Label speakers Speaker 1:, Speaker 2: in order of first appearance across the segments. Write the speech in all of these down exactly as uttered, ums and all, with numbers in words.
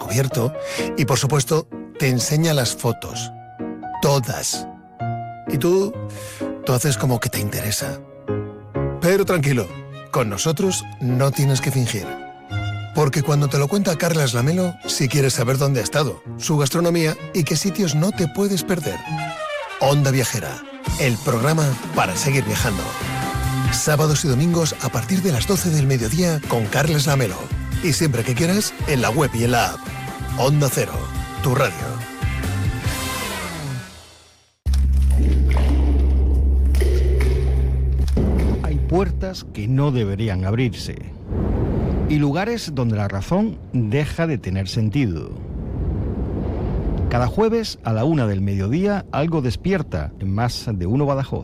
Speaker 1: descubierto y, por supuesto, te enseña las fotos. Todas. Y tú, tú haces como que te interesa. Pero tranquilo, con nosotros no tienes que fingir. Porque cuando te lo cuenta Carlas Lamelo, si quieres saber dónde ha estado, su gastronomía y qué sitios no te puedes perder. Onda Viajera, el programa para seguir viajando. Sábados y domingos a partir de las doce del mediodía con Carlas Lamelo. Y siempre que quieras, en la web y en la app. Onda Cero, tu radio.
Speaker 2: Hay puertas que no deberían abrirse. Y lugares donde la razón deja de tener sentido. Cada jueves a la una del mediodía algo despierta en Más de Uno Badajoz.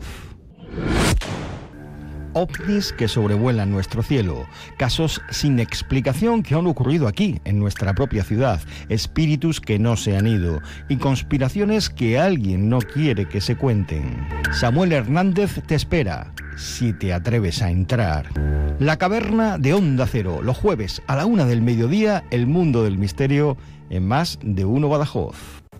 Speaker 2: Ovnis que sobrevuelan nuestro cielo, casos sin explicación que han ocurrido aquí, en nuestra propia ciudad, espíritus que no se han ido y conspiraciones que alguien no quiere que se cuenten. Samuel Hernández te espera, si te atreves a entrar. La Caverna de Onda Cero, los jueves a la una del mediodía, el mundo del misterio en Más de Uno Badajoz.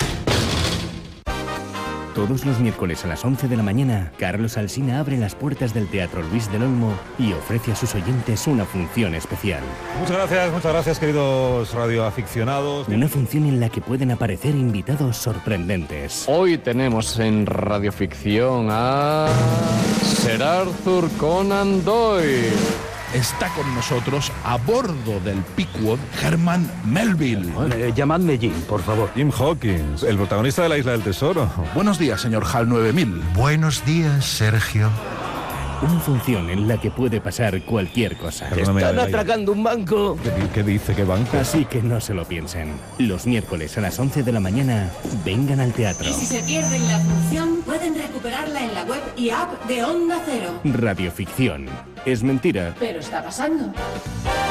Speaker 3: Todos los miércoles a las once de la mañana, Carlos Alsina abre las puertas del Teatro Luis del Olmo y ofrece a sus oyentes una función especial.
Speaker 4: Muchas gracias, muchas gracias, queridos radioaficionados.
Speaker 3: Una función en la que pueden aparecer invitados sorprendentes.
Speaker 5: Hoy tenemos en radioficción a Sir Arthur Conan Doyle.
Speaker 6: Está con nosotros, a bordo del Pequod, Herman Melville.
Speaker 7: Eh, llamadme Jim, por favor.
Speaker 4: Jim Hawkins, el protagonista de La Isla del Tesoro.
Speaker 6: Buenos días, señor Hal nueve mil.
Speaker 8: Buenos días, Sergio.
Speaker 3: Una función en la que puede pasar cualquier cosa.
Speaker 4: Perdóname,
Speaker 3: Están
Speaker 4: ay,
Speaker 3: atracando un banco.
Speaker 4: ¿Qué, qué dice? ¿Qué banco?
Speaker 3: Así que no se lo piensen. Los miércoles a las once de la mañana, vengan al teatro.
Speaker 9: Y si se pierden la función, pueden recuperarla en la web y app de Onda Cero.
Speaker 3: Radioficción. Es mentira.
Speaker 9: Pero está pasando.